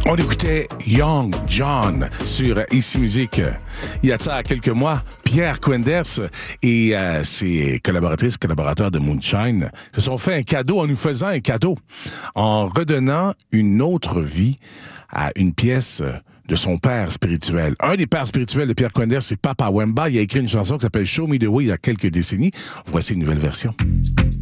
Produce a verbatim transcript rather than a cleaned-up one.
On écoutait Young John sur Ici Musique. Il y a de ça quelques mois, Pierre Quenders et euh, ses collaboratrices, collaborateurs de Moonshine se sont fait un cadeau en nous faisant un cadeau, en redonnant une autre vie à une pièce de son père spirituel. Un des pères spirituels de Pierre Quenders, c'est Papa Wemba. Il a écrit une chanson qui s'appelle Show Me the Way il y a quelques décennies. Voici une nouvelle version.